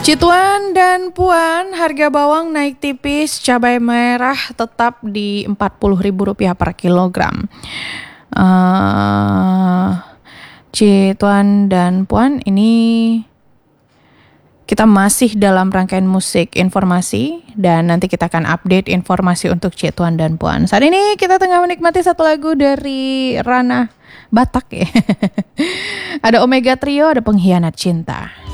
Cituan dan Puan, harga bawang naik tipis, cabai merah tetap di Rp40.000 per kilogram. Cituan dan Puan, ini kita masih dalam rangkaian musik informasi dan nanti kita akan update informasi untuk Cituan dan Puan. Saat ini kita tengah menikmati satu lagu dari ranah Batak ya. Ada Omega Trio, ada Pengkhianat Cinta.